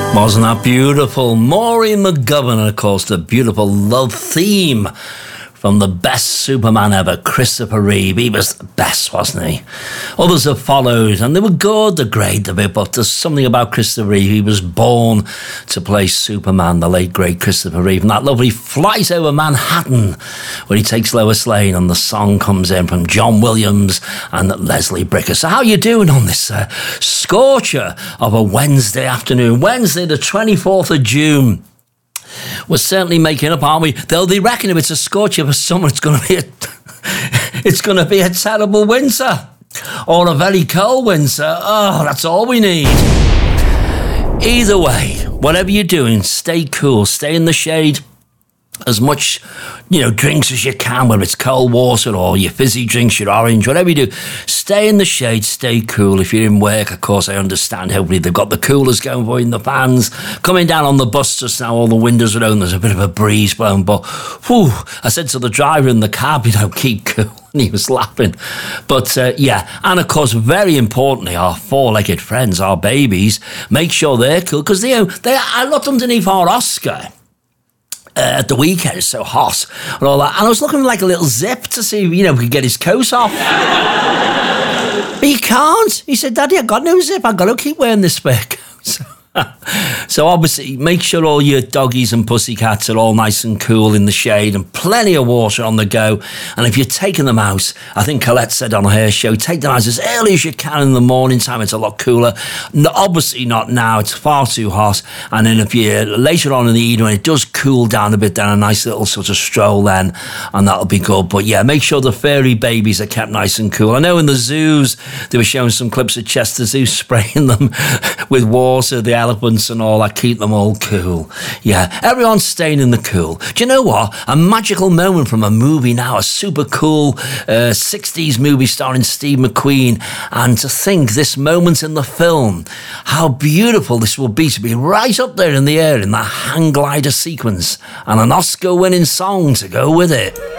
Wasn't that beautiful? Maureen McGovern, and of course, the beautiful love theme from the best Superman ever, Christopher Reeve. He was the best, wasn't he? Others have followed, and they were good, they're great, but there's something about Christopher Reeve. He was born to play Superman, the late, great Christopher Reeve. And that lovely Flight Over Manhattan, where he takes Lois Lane, and the song comes in from John Williams and Leslie Bricker. So how are you doing on this scorcher of a Wednesday afternoon? Wednesday, the 24th of June. We're certainly making up, aren't we? Though they reckon if it's a scorcher for summer, it's going to be a terrible winter or a very cold winter. Oh, that's all we need. Either way, whatever you're doing, stay cool, stay in the shade. As much, drinks as you can, whether it's cold water or your fizzy drinks, your orange, whatever you do, stay in the shade, stay cool. If you're in work, of course, I understand. Hopefully they've got the coolers going for you in the fans. Coming down on the bus just now, all the windows are open, there's a bit of a breeze blowing, but I said to the driver in the cab, keep cool. And he was laughing. But, and of course, very importantly, our four-legged friends, our babies, make sure they're cool, because I looked underneath our Oscar at the weekend. It's so hot and all that, and I was looking for like a little zip to see if we could get his coat off. But he can't. He said, "Daddy, I got no zip, I've got to keep wearing this spec." So obviously make sure all your doggies and pussycats are all nice and cool in the shade and plenty of water on the go. And if you're taking them out, I think Colette said on her show, take them out as early as you can in the morning time. It's a lot cooler. No, obviously not now, it's far too hot. And then if you're later on in the evening, it does cool down a bit, then a nice little sort of stroll then, and that'll be good. But yeah, make sure the furry babies are kept nice and cool. I know in the zoos they were showing some clips of Chester Zoo spraying them with water, the elephants and all that, keep them all cool. Yeah, everyone's staying in the cool. Do you know what? A magical moment from a movie now, a super cool 60s movie starring Steve McQueen, and to think this moment in the film, how beautiful this will be to be right up there in the air in that hang glider sequence, and an Oscar-winning song to go with it.